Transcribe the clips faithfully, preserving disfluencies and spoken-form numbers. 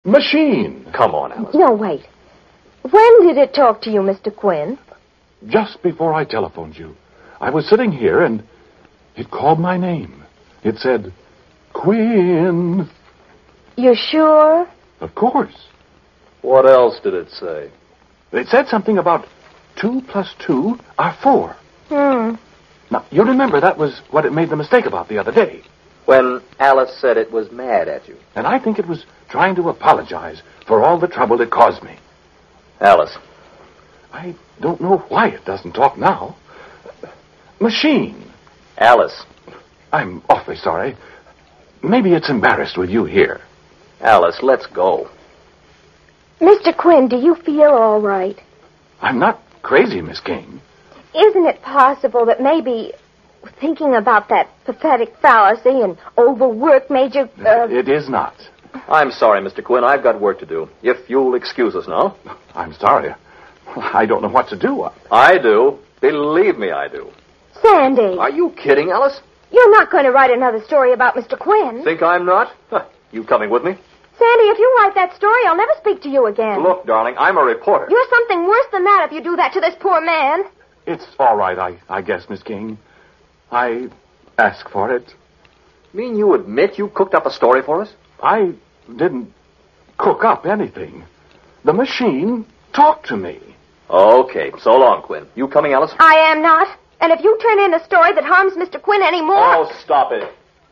Machine. Come on, Alice. No, wait. When did it talk to you, Mister Quinn? Just before I telephoned you. I was sitting here and it called my name. It said, Quinn. You sure? Of course. What else did it say? It said something about two plus two are four. Hmm. Now, you remember that was what it made the mistake about the other day. When Alice said it was mad at you. And I think it was trying to apologize for all the trouble it caused me. Alice. I don't know why it doesn't talk now. Machine. Alice. I'm awfully sorry. Maybe it's embarrassed with you here. Alice, let's go. Mister Quinn, do you feel all right? I'm not crazy, Miss King. Isn't it possible that maybe thinking about that pathetic fallacy and overwork made you... Uh... It is not. I'm sorry, Mister Quinn. I've got work to do. If you'll excuse us now. I'm sorry. I don't know what to do. I do. Believe me, I do. Sandy. Are you kidding, Alice? You're not going to write another story about Mister Quinn. Think I'm not? Huh. You coming with me? Sandy, if you write that story, I'll never speak to you again. Look, darling, I'm a reporter. You're something worse than that if you do that to this poor man. It's all right, I, I guess, Miss King. I asked for it. Mean you admit you cooked up a story for us? I didn't cook up anything. The machine talked to me. Okay, so long, Quinn. You coming, Alice? I am not. And if you turn in a story that harms Mister Quinn any more... Oh, stop it.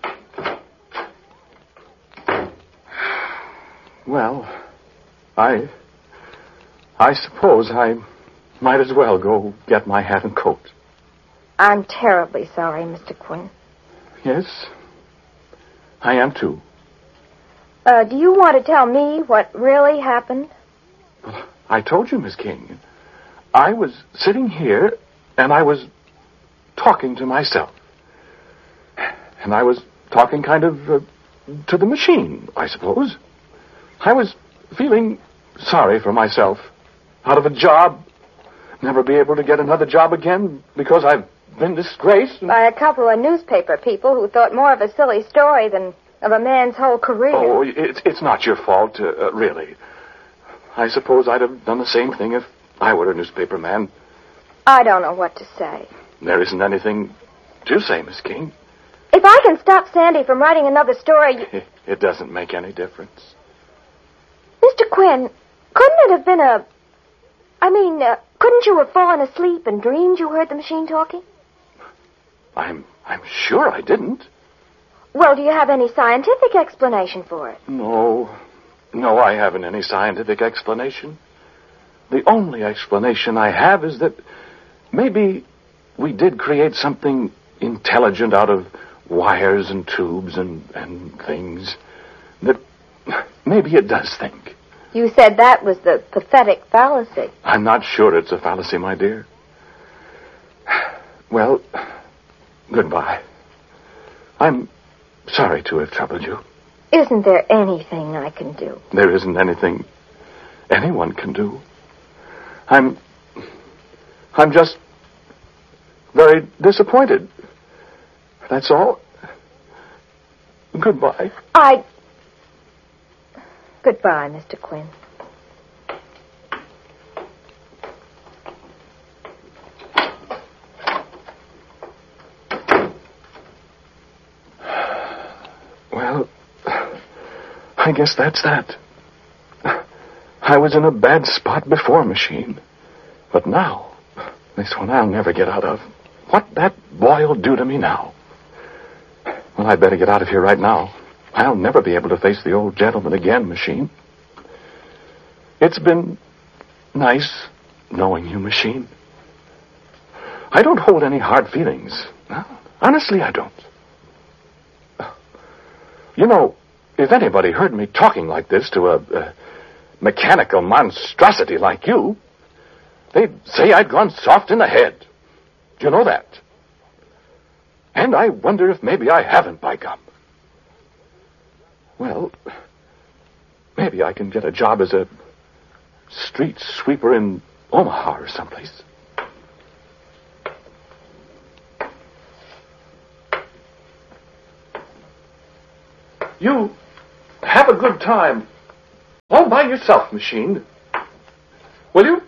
Well, I... I suppose I might as well go get my hat and coat. I'm terribly sorry, Mister Quinn. Yes, I am too. Uh, do you want to tell me what really happened? Well, I told you, Miss King. I was sitting here, and I was talking to myself. And I was talking kind of uh, to the machine, I suppose. I was feeling sorry for myself. Out of a job, never be able to get another job again because I've been disgraced. And... By a couple of newspaper people who thought more of a silly story than of a man's whole career. Oh, it's, it's not your fault, uh, uh, really. I suppose I'd have done the same thing if I were a newspaper man. I don't know what to say. There isn't anything to say, Miss King. If I can stop Sandy from writing another story... It, it doesn't make any difference. Mister Quinn, couldn't it have been a... I mean, uh, couldn't you have fallen asleep and dreamed you heard the machine talking? I'm I'm sure I didn't. Well, do you have any scientific explanation for it? No. No, I haven't any scientific explanation. The only explanation I have is that maybe we did create something intelligent out of wires and tubes and, and things. That maybe it does think. You said that was the pathetic fallacy. I'm not sure it's a fallacy, my dear. Well, goodbye. I'm sorry to have troubled you. Isn't there anything I can do? There isn't anything anyone can do. I'm... I'm just very disappointed. That's all. Goodbye. I... Goodbye, Mister Quinn. Well, I guess that's that. I was in a bad spot before, Machine. But now, this one I'll never get out of. What that boy'll do to me now. Well, I'd better get out of here right now. I'll never be able to face the old gentleman again, Machine. It's been nice knowing you, Machine. I don't hold any hard feelings. Honestly, I don't. You know, if anybody heard me talking like this to a, a mechanical monstrosity like you, they'd say I'd gone soft in the head. Do you know that? And I wonder if maybe I haven't, by gum. Well, maybe I can get a job as a street sweeper in Omaha or someplace. You have a good time by yourself, Machine. Will you?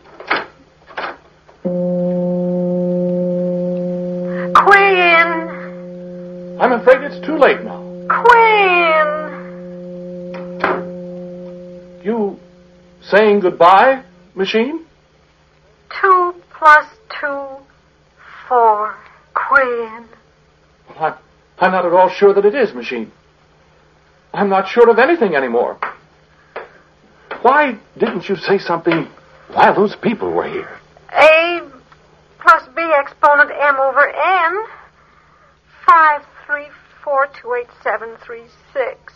Quinn! I'm afraid it's too late now. Quinn! You saying goodbye, Machine? Two plus two, four. Quinn. Well, I'm, I'm not at all sure that it is, Machine. I'm not sure of anything anymore. Why didn't you say something while those people were here? A plus B exponent M over N. Five, three, four, two, eight, seven, three, six.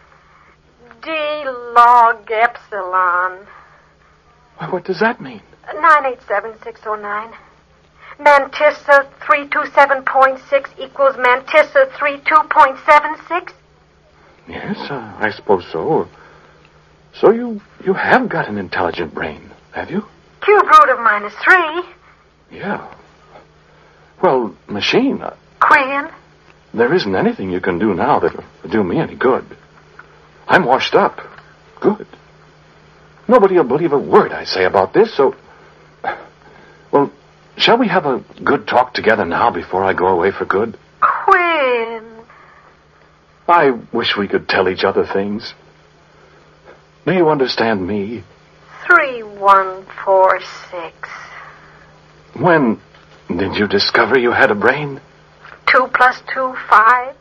D log epsilon. What does that mean? Nine eight seven six oh nine. Mantissa three two seven point six equals Mantissa three two point seven six. Yes, uh, I suppose so. So you you have got an intelligent brain, have you? Cube root of minus three. Yeah. Well, Machine, uh, Quinn. there isn't anything you can do now that'll do me any good. I'm washed up. Good. Nobody will believe a word I say about this, so... Well, shall we have a good talk together now before I go away for good? Quinn. I wish we could tell each other things. Do you understand me? Three, one, four, six. When did you discover you had a brain? Two plus two, five.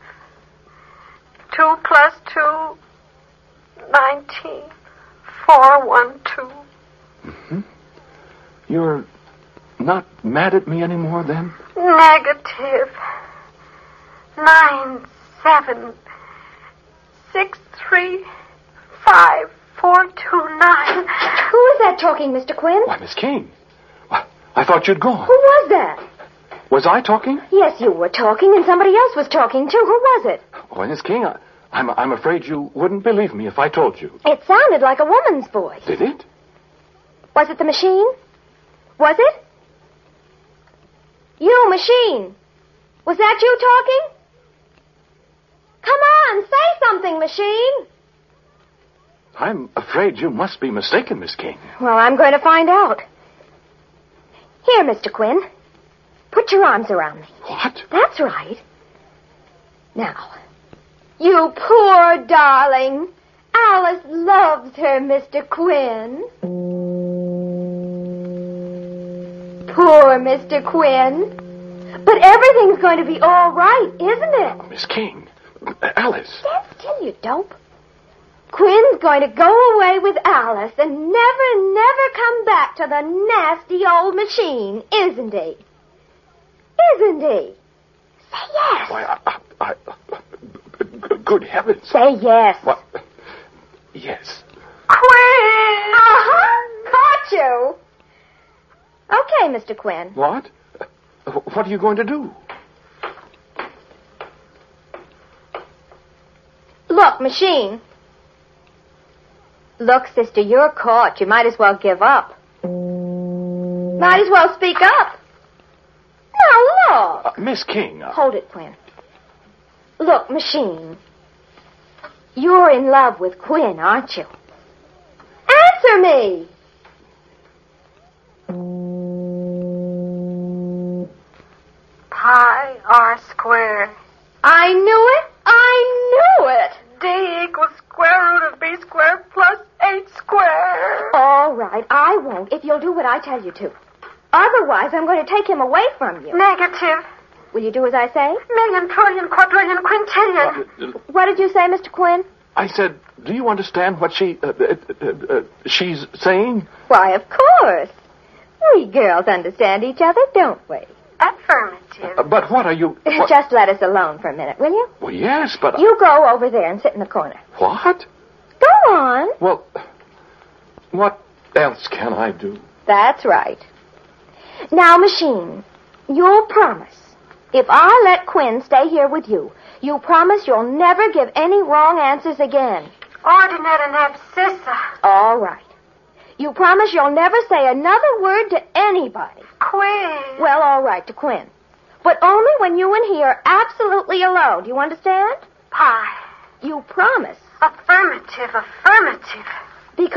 Two plus two, nineteen. Four, one, two. Mm-hmm. You're not mad at me anymore, then? Negative. Nine, seven, six, three, five, four, two, nine. Who is that talking, Mister Quinn? Why, Miss King. Why, I thought you'd gone. Who was that? Was I talking? Yes, you were talking, and somebody else was talking, too. Who was it? Oh, Miss King, I, I'm, I'm afraid you wouldn't believe me if I told you. It sounded like a woman's voice. Did it? Was it the machine? Was it? You, machine. Was that you talking? Come on, say something, machine. I'm afraid you must be mistaken, Miss King. Well, I'm going to find out. Here, Mister Quinn. Put your arms around me. What? That's right. Now, you poor darling. Alice loves her, Mister Quinn. Poor Mister Quinn. But everything's going to be all right, isn't it? Miss King. Alice. Stand still, you dope. Quinn's going to go away with Alice and never, never come back to the nasty old machine, isn't he? Isn't he? Say yes. Why, I, I, I, good heavens. Say yes. What? Yes. Quinn! Uh-huh. Caught you. Okay, Mister Quinn. What? What are you going to do? Look, machine. Look, sister, you're caught. You might as well give up. Might as well speak up. Now, look. Uh, Miss King. Uh, Hold it, Quinn. Look, machine. You're in love with Quinn, aren't you? Answer me. Pi r squared. I knew it. I knew it. D equals square root of b squared plus eight squared. All right, I won't if you'll do what I tell you to. Otherwise, I'm going to take him away from you. Negative. Will you do as I say? Million, trillion, quadrillion, quintillion. uh, What did you say, Mister Quinn? I said, do you understand what she, uh, uh, uh, uh, she's saying? Why, of course. We girls understand each other, don't we? Affirmative. Uh, but what are you... What? Just let us alone for a minute, will you? Well, yes, but... You go over there and sit in the corner. What? Go on. Well, what else can I do? That's right. Now, machine, you'll promise. If I let Quinn stay here with you, you promise you'll never give any wrong answers again. Ordinate and abscissa. All right. You promise you'll never say another word to anybody. Quinn. Well, all right, to Quinn. But only when you and he are absolutely alone. Do you understand? Pie. You promise. Affirmative, affirmative. Because you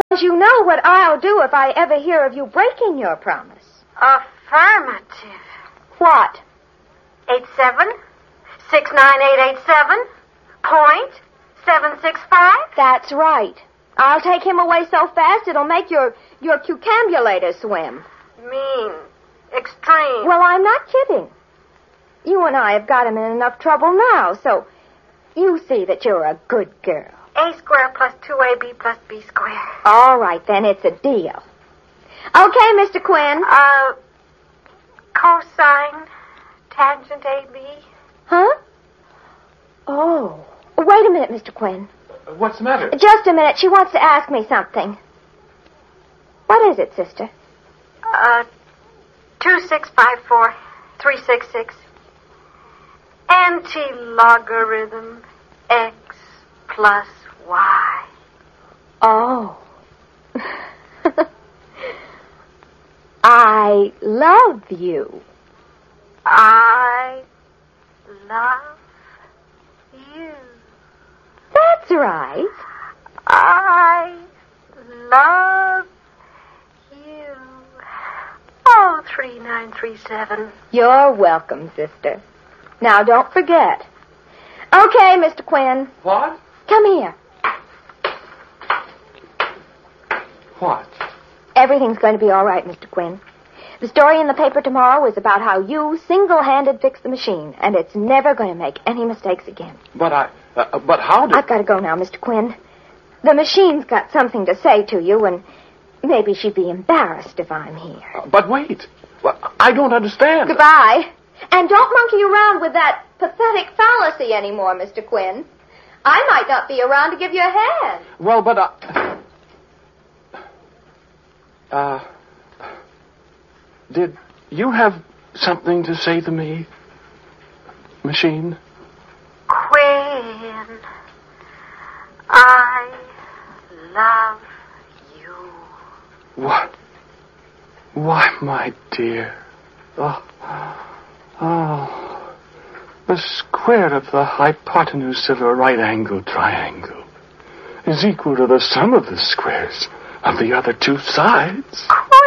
know what I'll do if I ever hear of you breaking your promise. Affirmative. What? Eight seven six nine eight eight seven point seven six five. That's right. I'll take him away so fast it'll make your your cucambulator swim. Mean. Extreme. Well, I'm not kidding. You and I have got him in enough trouble now, so you see that you're a good girl. A square plus two A B plus B square. All right, then, it's a deal. Okay, Mister Quinn. Uh, cosine tangent A B. Huh? Oh. Wait a minute, Mister Quinn. What's the matter? Just a minute. She wants to ask me something. What is it, sister? Uh, two six five four three six six. Anti-logarithm x plus y. Oh. I love you. I love you. That's right. I love you. Oh, three nine three seven. You're welcome, sister. Now, don't forget. Okay, Mister Quinn. What? Come here. What? Everything's going to be all right, Mister Quinn. The story in the paper tomorrow is about how you single-handed fixed the machine, and it's never going to make any mistakes again. But I... Uh, but how did... I've got to go now, Mister Quinn. The machine's got something to say to you, and maybe she'd be embarrassed if I'm here. Uh, but wait. Well, I don't understand. Goodbye. And don't monkey around with that pathetic fallacy anymore, Mister Quinn. I might not be around to give you a hand. Well, but... Uh... uh did you have something to say to me, machine? Quinn, I love you. What? Why, my dear. Oh, oh. The square of the hypotenuse of a right-angled triangle is equal to the sum of the squares of the other two sides. Quinn.